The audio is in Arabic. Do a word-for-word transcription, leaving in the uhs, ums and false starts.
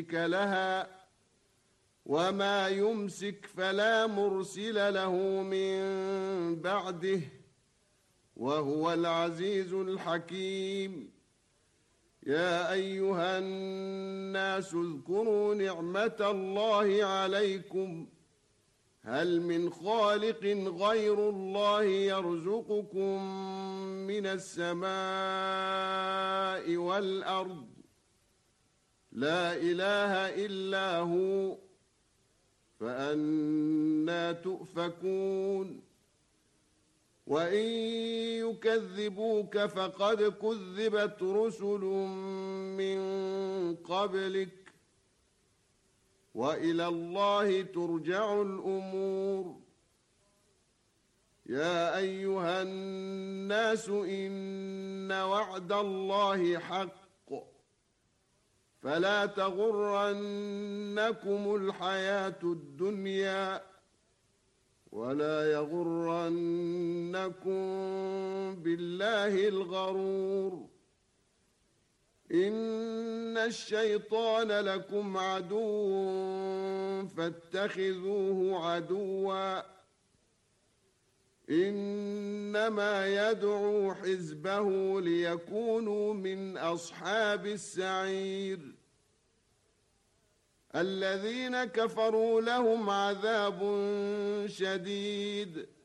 لها وما يمسك فلا مرسل له من بعده وهو العزيز الحكيم. يا أيها الناس اذكروا نعمة الله عليكم هل من خالق غير الله يرزقكم من السماء والأرض لا إله إلا هو فأنى تؤفكون. وإن يكذبوك فقد كذبت رسل من قبلك وإلى الله ترجع الأمور. يا أيها الناس إن وعد الله حق فلا تغرنكم الحياة الدنيا ولا يغرنكم بالله الغرور. إن الشيطان لكم عدو فاتخذوه عدوا إنما يدعو حزبه ليكونوا من أصحاب السعير. الذين كفروا لهم عذاب شديد